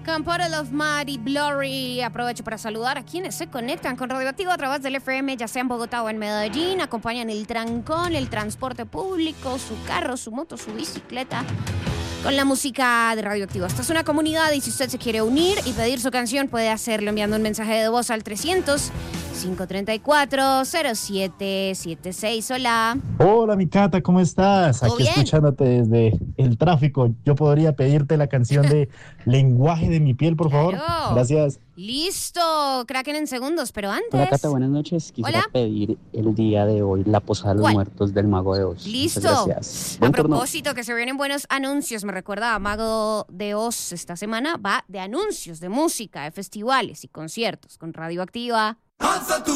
Con Bottle of Mud y Blurry. Aprovecho para saludar a quienes se conectan con Radioactivo a través del FM, ya sea en Bogotá o en Medellín. Acompañan el trancón, el transporte público, su carro, su moto, su bicicleta, con la música de Radioactivo. Esta es una comunidad y si usted se quiere unir y pedir su canción, puede hacerlo enviando un mensaje de voz al 300-534-0776. Hola. Hola, mi Cata, ¿cómo estás? ¿Todo Aquí bien? escuchándote desde el tráfico. Yo podría pedirte la canción de Lenguaje de mi piel, por favor. Claro. Gracias. Listo. Kraken en segundos, pero antes... Hola Cata, buenas noches. Quisiera Hola. pedir el día de hoy la Posada de los ¿Cuál? Muertos del Mago de Oz. Listo. Muchas gracias. A Buen turno. propósito, que se vienen buenos anuncios. Me recuerda a Mago de Oz esta semana. Va de anuncios de música, de festivales y conciertos con Radioactiva.